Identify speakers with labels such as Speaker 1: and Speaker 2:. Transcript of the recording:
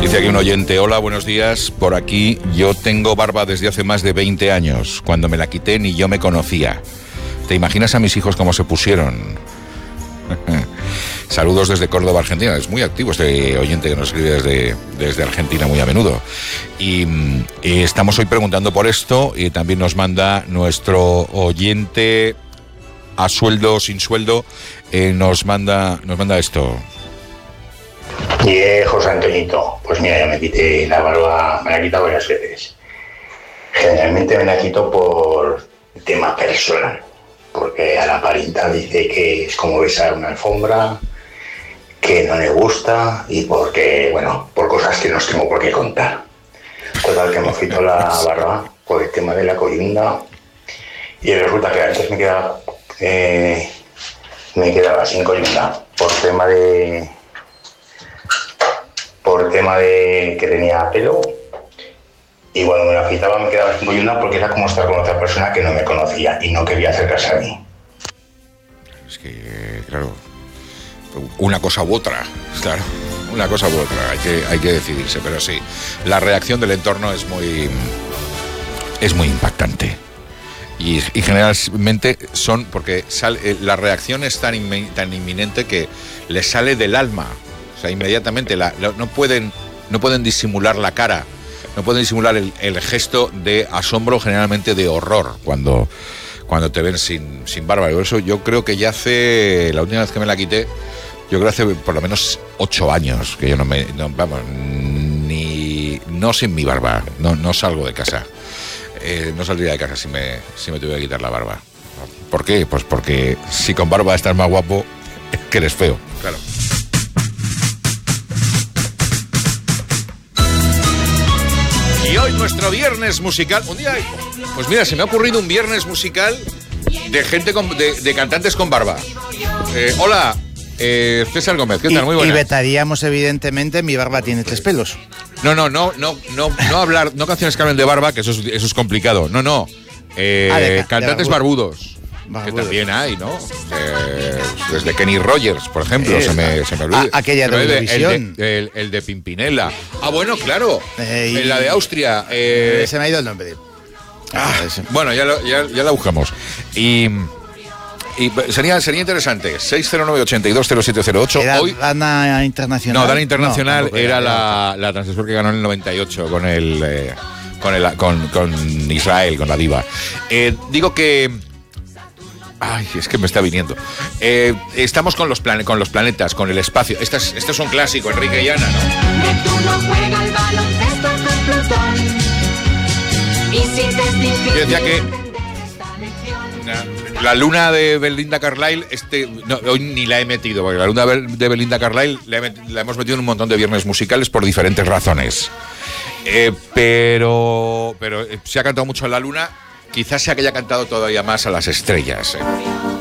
Speaker 1: Dice aquí un oyente: hola, buenos días, por aquí yo tengo barba desde hace más de 20 años. Cuando me la quité ni yo me conocía. ¿Te imaginas a mis hijos cómo se pusieron? Saludos desde Córdoba, Argentina. Es muy activo este oyente que nos escribe desde Argentina muy a menudo. Y estamos hoy preguntando por esto, y también nos manda nuestro oyente a sueldo, sin sueldo, nos manda esto.
Speaker 2: José Antoñito, pues mira, ya me quité la barba, me la he quitado varias veces. Generalmente me la quito por tema personal, porque a la parienta dice que es como besar una alfombra, que no le gusta, y porque, bueno, por cosas que no os tengo por qué contar. Total, que me quito la barba por el tema de la coyunda, y resulta que antes me quedaba sin coyunda por tema de que tenía pelo, y cuando me la quitaba me quedaba sin coyunda porque era como estar con otra persona que no me conocía y no quería acercarse a mí.
Speaker 1: Es que, claro, una cosa u otra, claro, una cosa u otra, hay que decidirse, pero sí, la reacción del entorno es muy impactante. Y generalmente porque la reacción es tan inminente que les sale del alma. O sea, inmediatamente no pueden disimular la cara, no pueden disimular el gesto de asombro, generalmente de horror, cuando te ven sin barba. Por eso yo creo que la última vez que me la quité, yo creo hace por lo menos 8 años que yo no sin mi barba, no salgo de casa. No saldría de casa si me tuviera que quitar la barba. ¿Por qué? Pues porque si con barba estás más guapo, es que eres feo, claro. Y hoy nuestro viernes musical, un día, pues mira, se me ha ocurrido un viernes musical de gente de cantantes con barba. Hola, César Gómez, ¿qué tal? Muy buenas.
Speaker 3: Y vetaríamos, evidentemente, Mi barba tiene 3 pelos.
Speaker 1: No hablar, no canciones que hablen de barba, que eso es complicado. No. Cantantes barbudos. Que también hay, ¿no? Desde Kenny Rogers, por ejemplo, se me olvida.
Speaker 3: Aquella de Eurovisión.
Speaker 1: El de Pimpinela. Ah, bueno, claro. La de Austria.
Speaker 3: Se me ha ido el nombre.
Speaker 1: Bueno, ya la buscamos. Y sería interesante. 609-820708.
Speaker 3: ¿Era
Speaker 1: hoy
Speaker 3: Dana Internacional?
Speaker 1: No, Dana Internacional era la transesor que ganó en el 98 con Israel, con la diva. Digo que... Ay, es que me está viniendo. Estamos con los planetas, con el espacio. Esto es un clásico, Enrique y Ana, ¿no?
Speaker 4: Neptuno juega al baloncesto con Plutón. Y si te
Speaker 1: yo decía que la luna de Belinda Carlisle, hoy ni la he metido, porque la luna de Belinda Carlisle la hemos metido en un montón de viernes musicales por diferentes razones. Pero se ha cantado mucho en la luna, quizás sea que haya cantado todavía más a las estrellas.